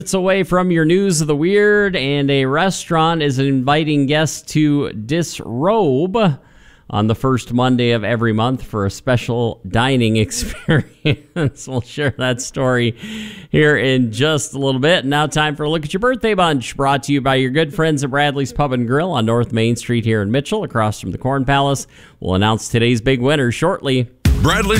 It's away from your news of the weird, and a restaurant is inviting guests to disrobe on the first Monday of every month for a special dining experience. We'll share that story here in just a little bit. Now time for a look at your birthday bunch, brought to you by your good friends at Bradley's Pub and Grill on North Main Street here in Mitchell, across from the Corn Palace. We'll announce today's big winner shortly. Bradley's